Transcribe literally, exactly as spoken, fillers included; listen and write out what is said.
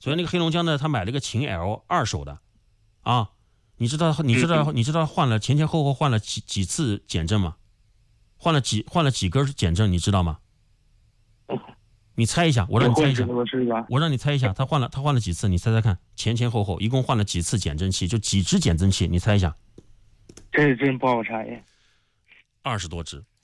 昨天那个黑龙江的他买了个秦 L 二手的，啊，你知道你知道你知道换了前前后后换了几几次减震吗？换了几换了几根减震，你知道吗？你猜一下，我让你猜一下，我让你猜一下，他换了他换了几次？你猜猜看，前前后后一共换了几次减震器？就几只减震器？你猜一下？ 这真不好猜呀。 二十多只。